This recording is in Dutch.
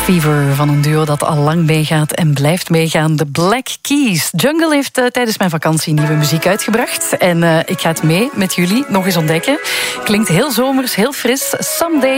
Fever van een duo dat al lang meegaat en blijft meegaan. De Black Keys. Jungle heeft tijdens mijn vakantie nieuwe muziek uitgebracht. En ik ga het mee met jullie nog eens ontdekken. Klinkt heel zomers, heel fris. Someday